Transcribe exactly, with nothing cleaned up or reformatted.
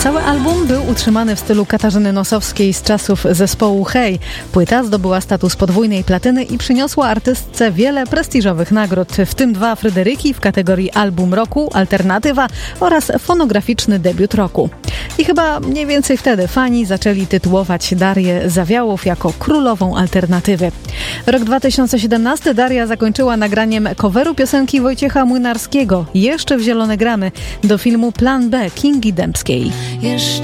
Cały album był utrzymany w stylu Katarzyny Nosowskiej z czasów zespołu Hej. Płyta zdobyła status podwójnej platyny i przyniosła artystce wiele prestiżowych nagród, w tym dwa Fryderyki w kategorii Album Roku, Alternatywa oraz Fonograficzny Debiut Roku. I chyba mniej więcej wtedy fani zaczęli tytułować Darię Zawiałów jako królową alternatywy. Rok dwa tysiące siedemnasty Daria zakończyła nagraniem coveru piosenki Wojciecha Młynarskiego, Jeszcze w zielone gramy, do filmu Plan B Kingi Dębskiej. Jeszcze